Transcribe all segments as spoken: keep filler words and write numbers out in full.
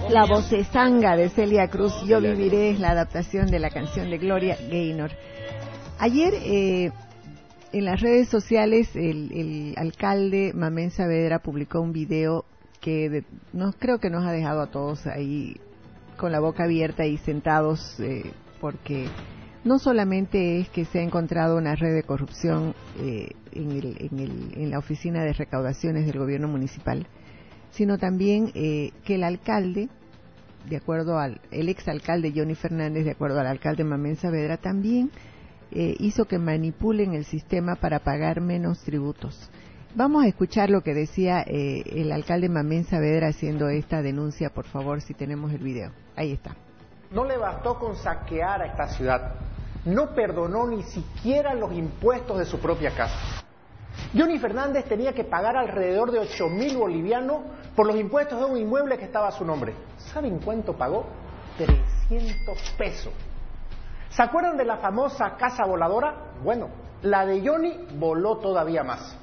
La vocesanga de Celia Cruz, Yo Viviré, es la adaptación de la canción de Gloria Gaynor. Ayer, eh, en las redes sociales, el, el alcalde Mamén Saavedra publicó un video que de, no, creo que nos ha dejado a todos ahí con la boca abierta y sentados, eh, porque no solamente es que se ha encontrado una red de corrupción eh, en, el, en, el, en la oficina de recaudaciones del gobierno municipal, sino también eh, que el alcalde, de acuerdo al el exalcalde Johnny Fernández, de acuerdo al alcalde Mamén Saavedra, también eh, hizo que manipulen el sistema para pagar menos tributos. Vamos a escuchar lo que decía eh, el alcalde Mamén Saavedra haciendo esta denuncia, por favor, si tenemos el video. Ahí está. No le bastó con saquear a esta ciudad, no perdonó ni siquiera los impuestos de su propia casa. Johnny Fernández tenía que pagar alrededor de ocho mil bolivianos por los impuestos de un inmueble que estaba a su nombre. ¿Saben cuánto pagó? trescientos pesos. ¿Se acuerdan de la famosa casa voladora? Bueno, la de Johnny voló todavía más.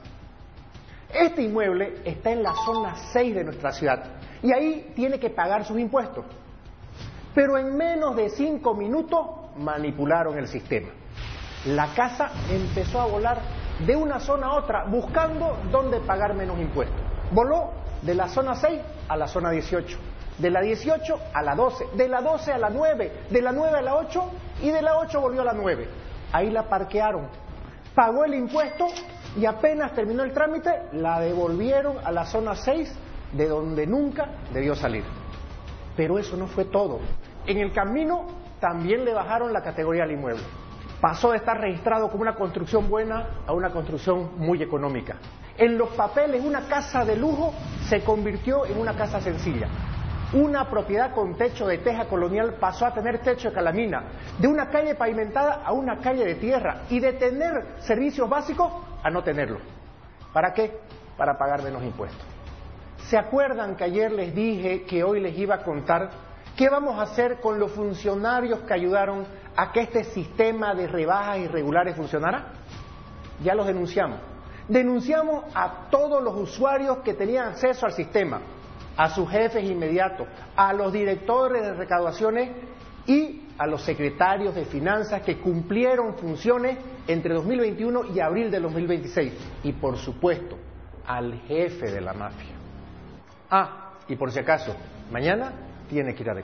Este inmueble está en la zona seis de nuestra ciudad y ahí tiene que pagar sus impuestos. Pero en menos de cinco minutos manipularon el sistema. La casa empezó a volar de una zona a otra, buscando dónde pagar menos impuestos. Voló de la zona seis a la zona dieciocho, de la dieciocho a la doce, de la doce a la nueve, de la nueve a la ocho y de la ocho volvió a la nueve. Ahí la parquearon, pagó el impuesto y apenas terminó el trámite, la devolvieron a la zona seis, de donde nunca debió salir. Pero eso no fue todo. En el camino también le bajaron la categoría al inmueble. Pasó de estar registrado como una construcción buena a una construcción muy económica. En los papeles, una casa de lujo se convirtió en una casa sencilla. Una propiedad con techo de teja colonial pasó a tener techo de calamina. De una calle pavimentada a una calle de tierra. Y de tener servicios básicos a no tenerlos. ¿Para qué? Para pagar menos impuestos. ¿Se acuerdan que ayer les dije que hoy les iba a contar qué vamos a hacer con los funcionarios que ayudaron a que este sistema de rebajas irregulares funcionara? Ya los denunciamos. Denunciamos a todos los usuarios que tenían acceso al sistema, a sus jefes inmediatos, a los directores de recaudaciones y a los secretarios de finanzas que cumplieron funciones entre dos mil veintiuno y abril de dos mil veintiséis. Y por supuesto, al jefe de la mafia. Ah, y por si acaso, mañana tiene que ir a declarar.